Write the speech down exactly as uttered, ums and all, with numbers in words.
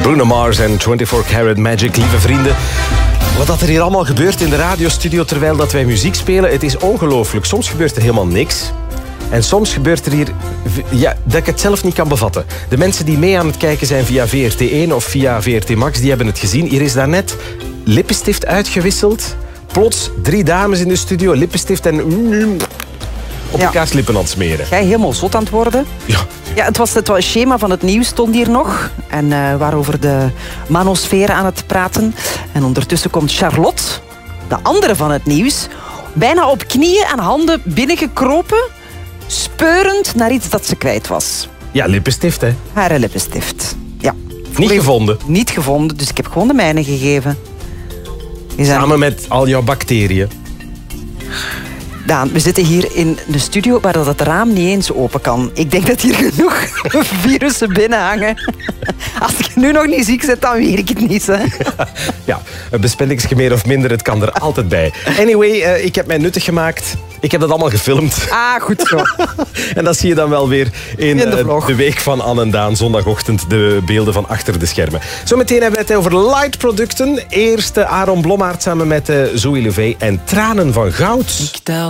Bruno Mars en vierentwintig karat Magic, lieve vrienden. Wat dat er hier allemaal gebeurt in de radiostudio terwijl dat wij muziek spelen, het is ongelooflijk. Soms gebeurt er helemaal niks. En soms gebeurt er hier ja, dat ik het zelf niet kan bevatten. De mensen die mee aan het kijken zijn via V R T één of via V R T Max, die hebben het gezien. Hier is daarnet lippenstift uitgewisseld. Plots drie dames in de studio, lippenstift en op Ja. elkaars lippen aan het smeren. Jij helemaal zot aan het worden. Ja. Ja, het was het was schema van het nieuws stond hier nog. En uh, we waren over de manosfeer aan het praten. En ondertussen komt Charlotte, de andere van het nieuws, bijna op knieën en handen binnengekropen, speurend naar iets dat ze kwijt was. Ja, lippenstift, hè. Haar lippenstift. Ja. Niet gevonden. Niet gevonden, dus ik heb gewoon de mijne gegeven. Is dat... Samen met al jouw bacteriën. Daan, we zitten hier in een studio waar dat het raam niet eens open kan. Ik denk dat hier genoeg virussen binnen hangen. Als je nu nog niet ziek bent, dan weet ik het niet. Hè? Ja, een besmettingsje meer of minder, het kan er altijd bij. Anyway, uh, ik heb mij nuttig gemaakt. Ik heb dat allemaal gefilmd. Ah, goed zo. En dat zie je dan wel weer in, In de uh, vlog. de week van Anne en Daan. Zondagochtend de beelden van achter de schermen. Zometeen hebben we het over light producten. Eerst uh, Aaron Blommaert samen met uh, Zoe Levey en Tranen van Goud.